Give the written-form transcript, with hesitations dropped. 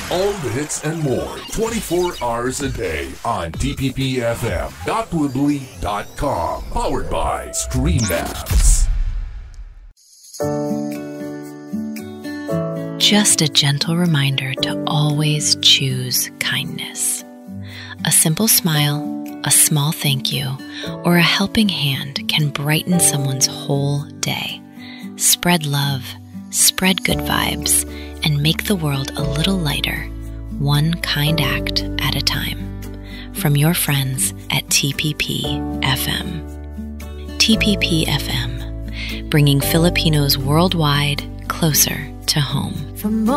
All the hits and more 24 hours a day on tppfm.woodley.com. Powered by StreamLabs. Just a gentle reminder to always choose kindness. A simple smile, a small thank you, or a helping hand can brighten someone's whole day. Spread love, spread good vibes, and make the world a little lighter, one kind act at a time. From your friends at TPP-FM. TPP-FM, bringing Filipinos worldwide closer to home. From